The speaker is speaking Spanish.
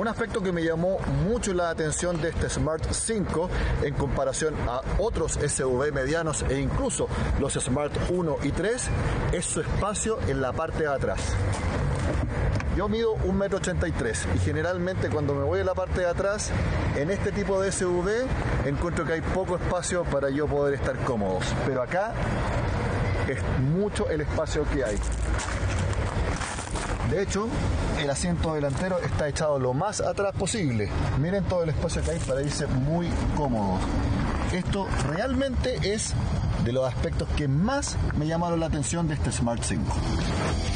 Un aspecto que me llamó mucho la atención de este Smart 5 en comparación a otros SUV medianos e incluso los Smart 1 y 3 es su espacio en la parte de atrás. Yo mido 1,83 m y generalmente cuando me voy a la parte de atrás en este tipo de SUV encuentro que hay poco espacio para yo poder estar cómodos, pero acá es mucho el espacio que hay. De hecho, el asiento delantero está echado lo más atrás posible. Miren todo el espacio que hay para irse muy cómodos. Esto realmente es de los aspectos que más me llamaron la atención de este Smart 5.